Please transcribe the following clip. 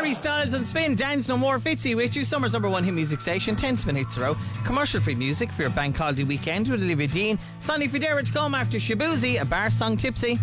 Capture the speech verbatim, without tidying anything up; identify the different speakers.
Speaker 1: Harry Styles and Spin, Dance No More, Fitzy with you. Summer's number one hit music station, ten minutes a row. Commercial free music for your bank holiday weekend with Olivia Dean. Sonny Federa to come after Shabuzi, a bar song Tipsy.